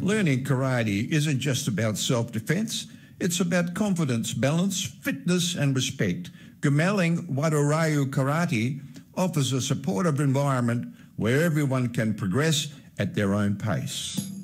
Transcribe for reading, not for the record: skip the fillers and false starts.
Learning karate isn't just about self-defense, it's about confidence, balance, fitness and respect. Gumaling Wadoryu Karate offers a supportive environment where everyone can progress at their own pace.